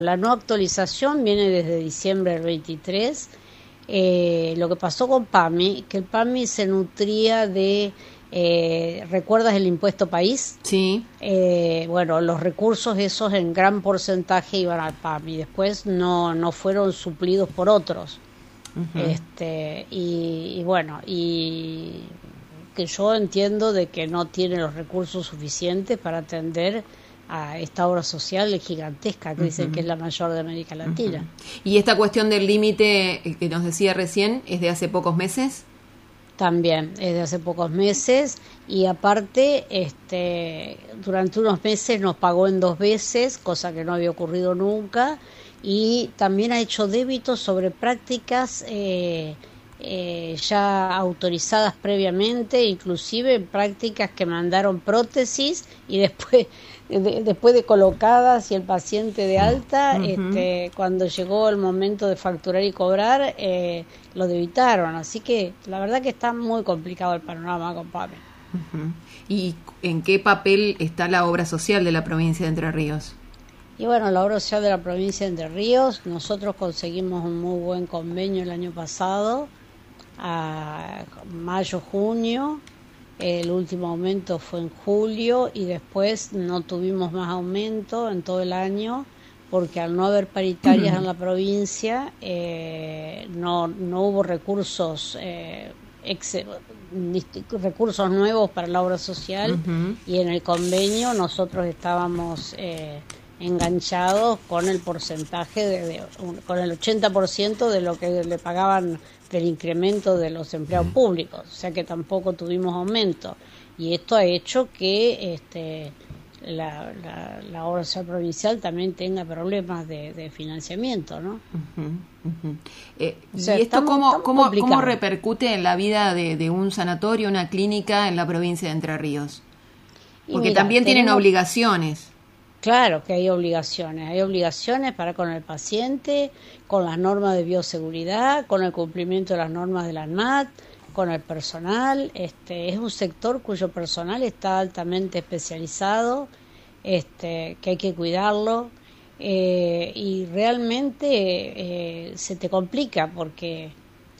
La no actualización viene desde diciembre del 23. Lo que pasó con PAMI, que el PAMI se nutría de, ¿recuerdas el impuesto país? Sí. Bueno, los recursos esos en gran porcentaje iban al PAMI, después no fueron suplidos por otros. Uh-huh. Y bueno, y que yo entiendo de que no tiene los recursos suficientes para atender a esta obra social gigantesca que dicen que es la mayor de América Latina. ¿Y esta cuestión del límite que nos decía recién es de hace pocos meses? También es de hace pocos meses, y aparte durante unos meses nos pagó en 2 veces, cosa que no había ocurrido nunca, y también ha hecho débitos sobre prácticas ya autorizadas previamente, inclusive prácticas que mandaron prótesis y después de colocadas y el paciente de alta, cuando llegó el momento de facturar y cobrar, lo debitaron. Así que la verdad que está muy complicado el panorama con PAMI. ¿Y en qué papel está la obra social de la provincia de Entre Ríos? Y bueno, la obra social de la provincia de Entre Ríos, nosotros conseguimos un muy buen convenio el año pasado, a mayo, junio. El último aumento fue en julio y después no tuvimos más aumento en todo el año porque al no haber paritarias en la provincia no hubo recursos recursos nuevos para la obra social, y en el convenio nosotros estábamos enganchados con el porcentaje con el 80% de lo que le pagaban del incremento de los empleados públicos, o sea que tampoco tuvimos aumento, y esto ha hecho que la obra social provincial también tenga problemas de financiamiento, ¿no? O sea, ¿y esto cómo repercute en la vida de un sanatorio, una clínica en la provincia de Entre Ríos? Porque mira, también tienen obligaciones. Claro que hay obligaciones para con el paciente, con las normas de bioseguridad, con el cumplimiento de las normas de la ANMAT, con el personal. Es un sector cuyo personal está altamente especializado, que hay que cuidarlo, y realmente se te complica porque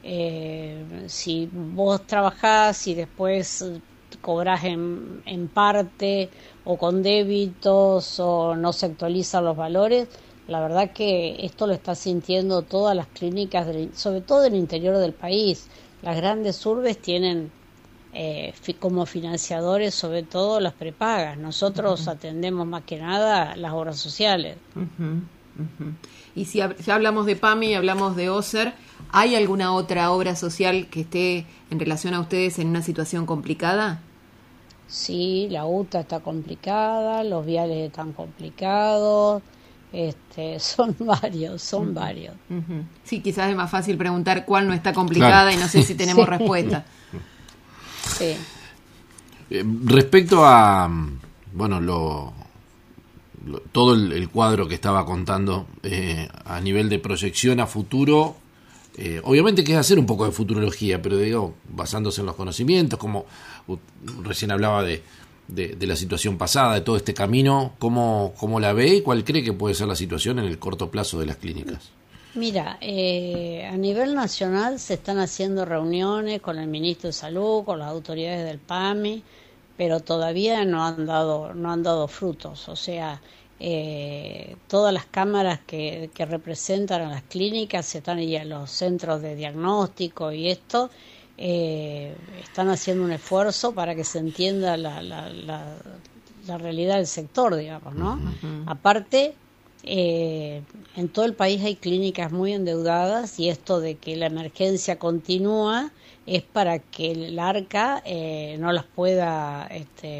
si vos trabajás y después cobrás en parte o con débitos o no se actualizan los valores, la verdad que esto lo está sintiendo todas las clínicas, sobre todo del interior del país. Las grandes urbes tienen como financiadores sobre todo las prepagas. Nosotros atendemos más que nada las obras sociales. Y si hablamos de PAMI y hablamos de OSER, ¿hay alguna otra obra social que esté en relación a ustedes en una situación complicada? Sí, la UTA está complicada, los viales están complicados, son varios. Sí, quizás es más fácil preguntar cuál no está complicada, claro. Y no sé si tenemos respuesta. Sí. Respecto a, bueno, todo el cuadro que estaba contando a nivel de proyección a futuro, obviamente que es hacer un poco de futurología, pero digo, basándose en los conocimientos, como recién hablaba de la situación pasada, de todo este camino, ¿cómo la ve y cuál cree que puede ser la situación en el corto plazo de las clínicas? Mira, a nivel nacional se están haciendo reuniones con el ministro de Salud, con las autoridades del PAMI, pero todavía no han dado frutos. O sea, todas las cámaras que representan a las clínicas están ahí en los centros de diagnóstico y esto, están haciendo un esfuerzo para que se entienda la realidad del sector, digamos, ¿no? Aparte, en todo el país hay clínicas muy endeudadas, y esto de que la emergencia continúa es para que el ARCA no las pueda,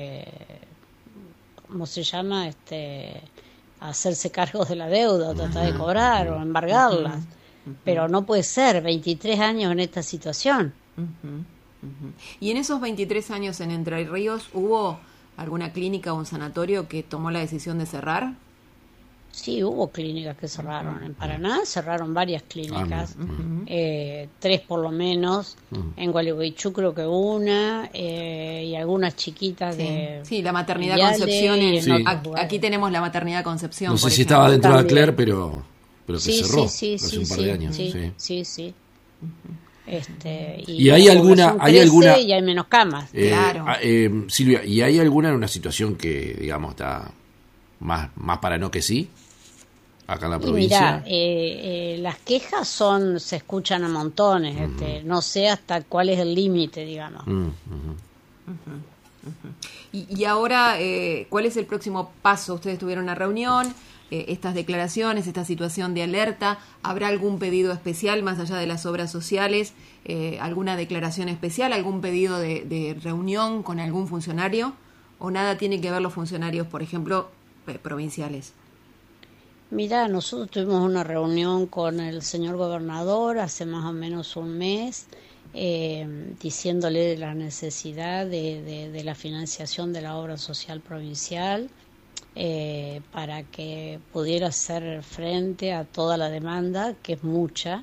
¿cómo se llama? Hacerse cargo de la deuda, o tratar de cobrar o embargarlas. Pero no puede ser 23 años en esta situación. ¿Y en esos 23 años en Entre Ríos hubo alguna clínica o un sanatorio que tomó la decisión de cerrar? Sí, hubo clínicas que cerraron. En Paraná cerraron varias clínicas, 3 por lo menos. En Gualeguaychú creo que una, y algunas chiquitas de... Sí, la maternidad Concepción. Aquí tenemos la maternidad Concepción. No sé si estaba dentro de Acler, pero que cerró hace un par de años. Sí. Y hay alguna y hay menos camas. Claro. Silvia, ¿y hay alguna en una situación que, digamos, está más para no que sí? Acá en la provincia. Mira, las quejas se escuchan a montones. No sé hasta cuál es el límite, digamos. Y ahora, ¿cuál es el próximo paso? Ustedes tuvieron una reunión, estas declaraciones, esta situación de alerta. ¿Habrá algún pedido especial más allá de las obras sociales? ¿Alguna declaración especial? ¿Algún pedido de reunión con algún funcionario? ¿O nada tiene que ver los funcionarios, por ejemplo, provinciales? Mira, nosotros tuvimos una reunión con el señor gobernador hace más o menos un mes, diciéndole la necesidad de la financiación de la obra social provincial, para que pudiera hacer frente a toda la demanda, que es mucha.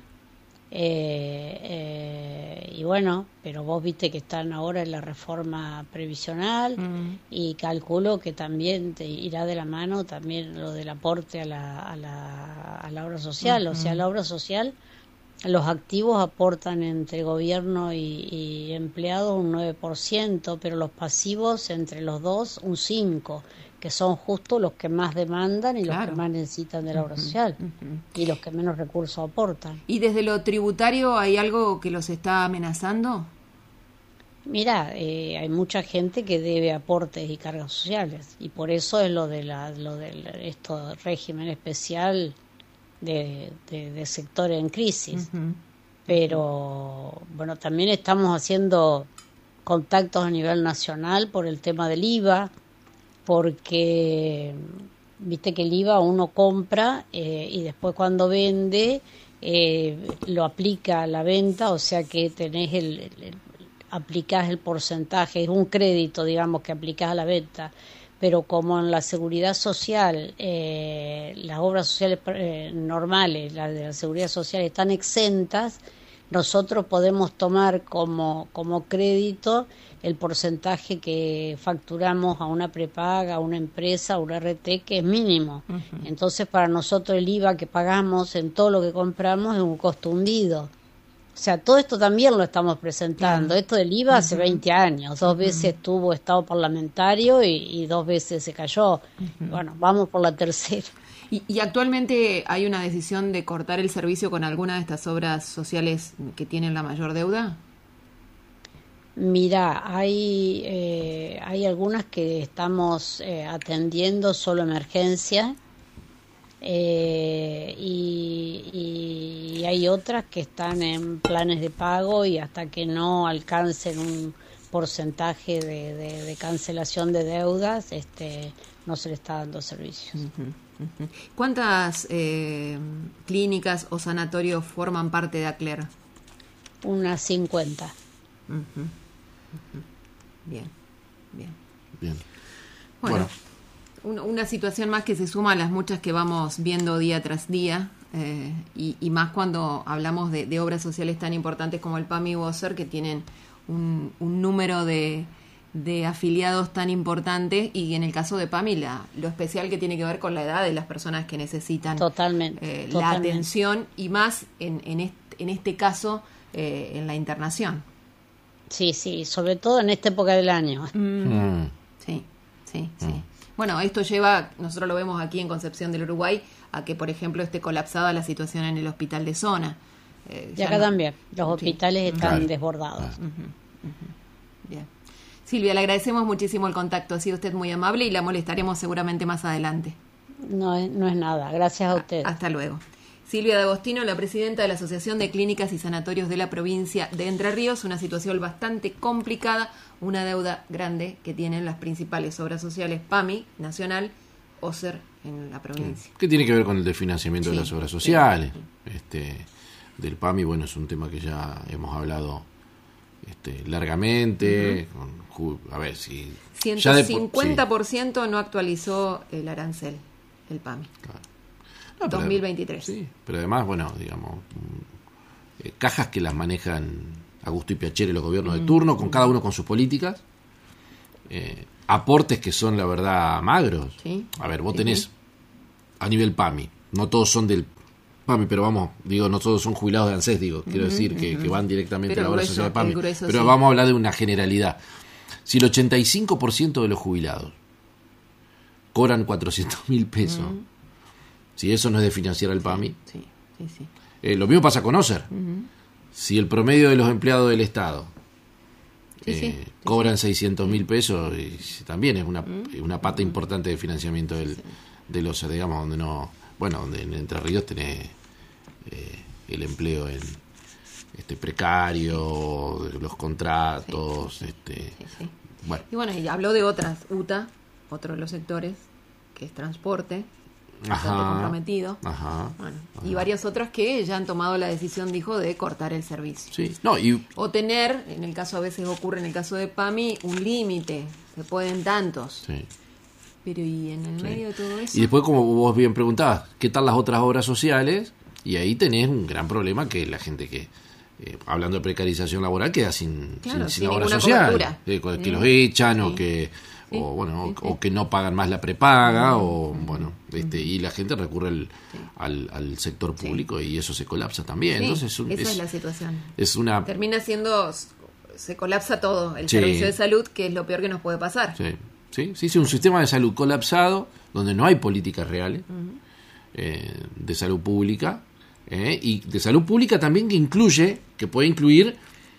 Y bueno, pero vos viste que están ahora en la reforma previsional, y calculo que también te irá de la mano también lo del aporte a la obra social. O sea, la obra social, los activos aportan entre gobierno y empleados un 9%, pero los pasivos entre los dos un 5%, que son justo los que más demandan y los que más necesitan de la obra social, y los que menos recursos aportan. ¿Y desde lo tributario hay algo que los está amenazando? Mira, hay mucha gente que debe aportes y cargas sociales, y por eso es lo del régimen especial de sectores en crisis. Pero bueno, también estamos haciendo contactos a nivel nacional por el tema del IVA, porque viste que el IVA uno compra, y después cuando vende lo aplica a la venta, o sea que tenés aplicás el porcentaje, es un crédito, digamos, que aplicás a la venta. Pero como en la seguridad social, las obras sociales normales, las de la seguridad social, están exentas, nosotros podemos tomar como crédito el porcentaje que facturamos a una prepaga, a una empresa, a una RT, que es mínimo. Entonces, para nosotros el IVA que pagamos en todo lo que compramos es un costo hundido. O sea, todo esto también lo estamos presentando. Esto del IVA hace 20 años. 2 veces tuvo estado parlamentario y 2 veces se cayó. Bueno, vamos por la tercera. ¿Y actualmente hay una decisión de cortar el servicio con alguna de estas obras sociales que tienen la mayor deuda? Mira, hay algunas que estamos atendiendo solo emergencia, y hay otras que están en planes de pago, y hasta que no alcancen un porcentaje de cancelación de deudas, no se le está dando servicios. ¿Cuántas clínicas o sanatorios forman parte de Acler? Unas 50. Bien. Bueno, una situación más que se suma a las muchas que vamos viendo día tras día, y más cuando hablamos de obras sociales tan importantes como el PAMI y WOSER, que tienen un número de afiliados tan importante, y en el caso de PAMI lo especial que tiene que ver con la edad de las personas que necesitan totalmente. La atención, y más en este caso en la internación. Sí, sobre todo en esta época del año. Sí. Bueno, esto lleva, nosotros lo vemos aquí en Concepción del Uruguay, a que, por ejemplo, esté colapsada la situación en el hospital de zona. Y acá también, los hospitales están desbordados. Bien. Silvia, le agradecemos muchísimo el contacto, ha sido usted muy amable, y la molestaremos seguramente más adelante. No es nada, gracias a usted. Hasta luego. Silvia D'Agostino, la presidenta de la Asociación de Clínicas y Sanatorios de la provincia de Entre Ríos, una situación bastante complicada, una deuda grande que tienen las principales obras sociales PAMI nacional, WOSER en la provincia. ¿Qué tiene que ver con el desfinanciamiento de las obras sociales? Del PAMI, bueno, es un tema que ya hemos hablado largamente. A ver si... 150% no actualizó el arancel, el PAMI. Claro. No, 2023. Sí, pero además, bueno, digamos, cajas que las manejan Augusto y Piacere, los gobiernos de turno, con cada uno con sus políticas, aportes que son, la verdad, magros. Sí. A ver, vos tenés a nivel PAMI, no todos son del PAMI, pero vamos, digo, no todos son jubilados de ANSES, digo, quiero decir que van directamente Pero a la obra grueso, social de PAMI, grueso, pero sí. vamos a hablar de una generalidad. Si el 85% de los jubilados cobran 400.000 pesos, si eso no es de financiar al PAMI, Sí, sí, sí. lo mismo pasa con OSER. Si el promedio de los empleados del Estado cobran 600.000 pesos, y también es una pata importante de financiamiento del OSER, digamos, donde no, bueno, donde en Entre Ríos tenés el empleo en precario, los contratos, Sí. bueno. Y bueno, y habló de otras, UTA, otro de los sectores, que es transporte, bastante comprometido. Bueno, y varios otros que ya han tomado la decisión, dijo, de cortar el servicio. Sí, no, O tener, en el caso, a veces ocurre en el caso de PAMI, un límite, se pueden tantos. sí. Pero y en el medio de todo eso... Y después, como vos bien preguntabas, ¿qué tal las otras obras sociales? Y ahí tenés un gran problema, que la gente que, hablando de precarización laboral, queda sin obra social. Que los echan, o que o que no pagan más la prepaga, o bueno, y la gente recurre al sector público, y eso se colapsa también. Sí, Entonces esa es la situación. Termina siendo, se colapsa todo, el servicio de salud, que es lo peor que nos puede pasar. Sí, un sistema de salud colapsado, donde no hay políticas reales de salud pública, y de salud pública también que puede incluir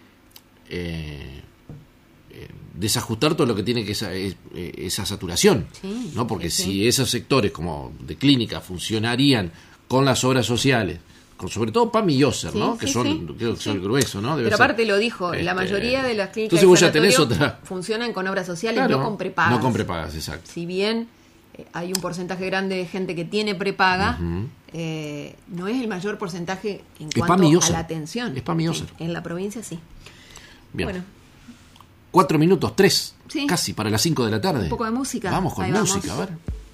desajustar todo lo que tiene que esa saturación, Sí, ¿no? Porque sí. si esos sectores como de clínica funcionarían con las obras sociales, con sobre todo PAMI y OSER, Sí, ¿no? Que sí, son, sí. creo que son el grueso, ¿no? Pero aparte lo dijo, la mayoría de las clínicas entonces vos de ya tenés sanatorio funcionan con obras sociales, Claro, no con prepagas. No con prepagas, exacto. Si bien hay un porcentaje grande de gente que tiene prepaga, no es el mayor porcentaje en cuanto PAMI y a OSER. la atención. Es PAMI y OSER. En la provincia sí. Bien. Bueno, 4 minutos, 3, Sí. casi para las 5 de la tarde. un poco de música. Vamos con Ahí música, a ver.